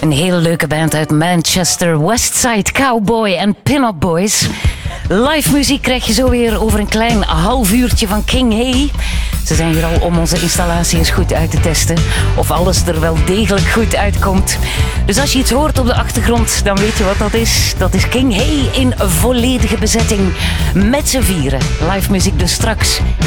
Een hele leuke band uit Manchester, Westside Cowboy en Pin-Up Boys. Live muziek krijg je zo weer over een klein half uurtje van King Hay. Ze zijn hier al om onze installatie eens goed uit te testen. Of alles er wel degelijk goed uitkomt. Dus als je iets hoort op de achtergrond, dan weet je wat dat is. Dat is King Hay in volledige bezetting. Met z'n vieren. Live muziek dus straks